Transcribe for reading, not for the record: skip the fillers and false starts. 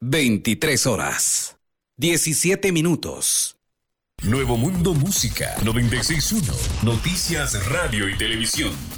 23 horas, 17 minutos. Nuevo Mundo Música 96.1. Noticias, radio y televisión.